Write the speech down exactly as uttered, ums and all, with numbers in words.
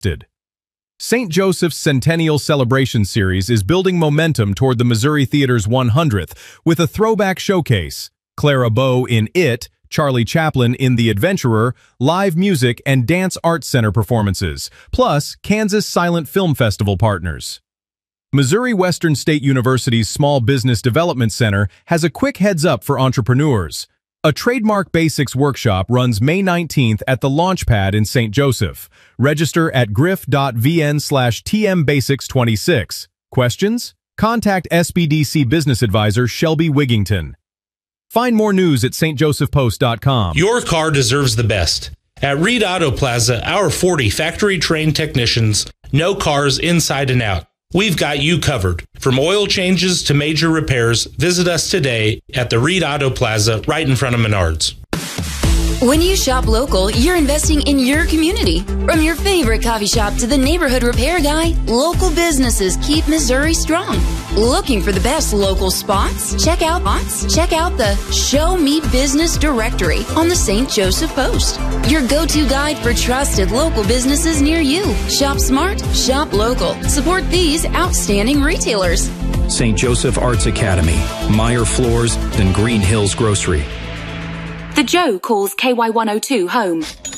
Saint Joseph's Centennial Celebration Series is building momentum toward the Missouri Theater's one hundredth with a throwback showcase, Clara Bow in It, Charlie Chaplin in The Adventurer, live music and dance arts center performances, plus Kansas Silent Film Festival partners. Missouri Western State University's Small Business Development Center has a quick heads-up for entrepreneurs. A Trademark Basics workshop runs May nineteenth at the Launchpad in Saint Joseph. Register at griff.vn slash tmbasics26. Questions? Contact S B D C Business Advisor Shelby Wigington. Find more news at s t joseph post dot com. Your car deserves the best. At Reed Auto Plaza, our forty factory-trained technicians know cars inside and out. We've got you covered. From oil changes to major repairs, visit us today at the Reed Auto Plaza right in front of Menards. When you shop local, you're investing in your community. From your favorite coffee shop to the neighborhood repair guy, local businesses keep Missouri strong. Looking for the best local spots? Check out spots. Check out the Show Me Business directory on the Saint Joseph Post. Your go-to guide for trusted local businesses near you. Shop smart, shop local. Support these outstanding retailers. Saint Joseph Arts Academy, Meyer Floors, and Green Hills Grocery. The Joe calls K Y one oh two home.